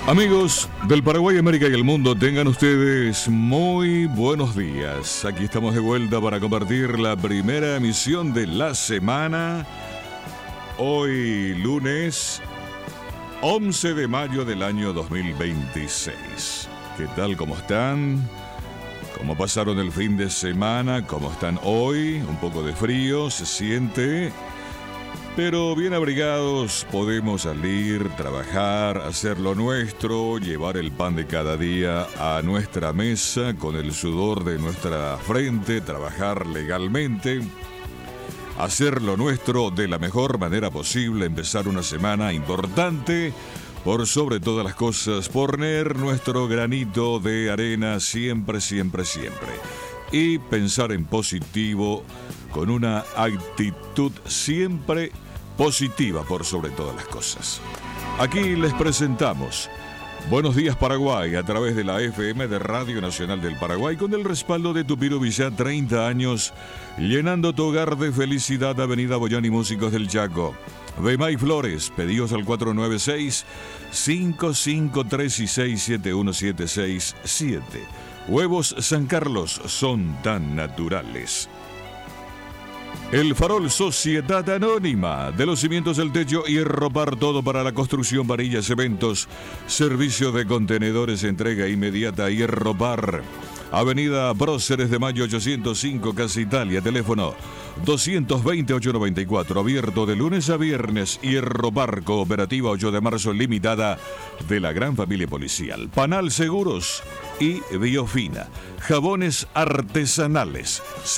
Amigos del Paraguay, América y el mundo, tengan ustedes muy buenos días. Aquí estamos de vuelta para compartir la primera emisión de la semana. Hoy lunes 11 de mayo del año 2026. ¿Qué tal? ¿Cómo están? ¿Cómo pasaron el fin de semana? ¿Cómo están hoy? Un poco de frío se siente, pero bien abrigados podemos salir, trabajar, hacer lo nuestro, llevar el pan de cada día a nuestra mesa con el sudor de nuestra frente, trabajar legalmente, hacer lo nuestro de la mejor manera posible, empezar una semana importante, por sobre todas las cosas, poner nuestro granito de arena siempre, siempre, siempre. Y pensar en positivo, con una actitud siempre positiva por sobre todas las cosas. Aquí les presentamos Buenos Días Paraguay a través de la FM de Radio Nacional del Paraguay, con el respaldo de Tupiro Villa, 30 años, llenando tu hogar de felicidad. Avenida Boyani, Músicos del Chaco. Beimay Flores, pedidos al 496-553-67177. Huevos San Carlos, son tan naturales. El Farol, Sociedad Anónima, de los cimientos del techo y ropar todo para la construcción, varillas, cementos, servicio de contenedores, entrega inmediata y ropar. Avenida Próceres de Mayo 805, Casa Italia, teléfono 220-894, abierto de lunes a viernes. y ropar, Cooperativa 8 de marzo, limitada, de la gran familia policial. Panal Seguros y Biofina. Jabones artesanales,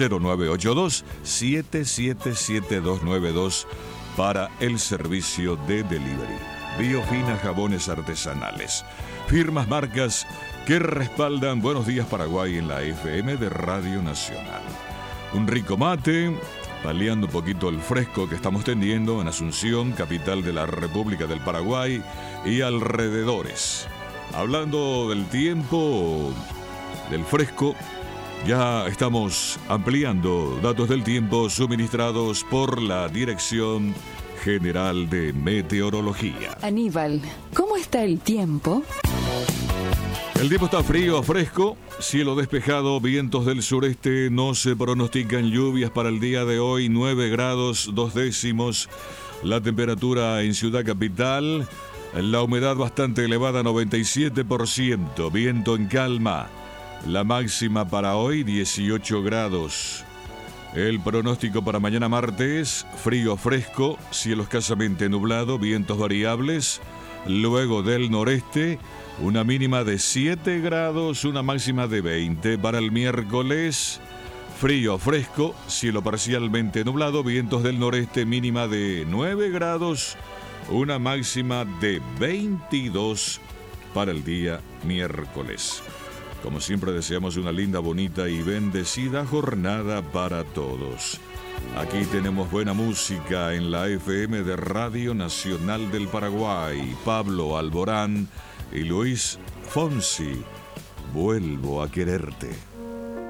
0982-777292 para el servicio de delivery. Biofina, jabones artesanales. Firmas, marcas que respaldan Buenos Días Paraguay en la FM de Radio Nacional. Un rico mate, paliando un poquito el fresco que estamos teniendo en Asunción, capital de la República del Paraguay y alrededores. Hablando del tiempo, del fresco, ya estamos ampliando datos del tiempo suministrados por la Dirección General de Meteorología. Aníbal, ¿cómo está el tiempo? El tiempo está frío, fresco, cielo despejado, vientos del sureste, no se pronostican lluvias para el día de hoy, 9 grados 2 décimos, la temperatura en Ciudad Capital, la humedad bastante elevada, 97%, viento en calma, la máxima para hoy, 18 grados. El pronóstico para mañana martes, frío fresco, cielo escasamente nublado, vientos variables, luego del noreste, una mínima de 7 grados, una máxima de 20. Para el miércoles, frío fresco, cielo parcialmente nublado, vientos del noreste, mínima de 9 grados, una máxima de 22 para el día miércoles. Como siempre, deseamos una linda, bonita y bendecida jornada para todos. Aquí tenemos buena música en la FM de Radio Nacional del Paraguay. Pablo Alborán y Luis Fonsi, Vuelvo a quererte.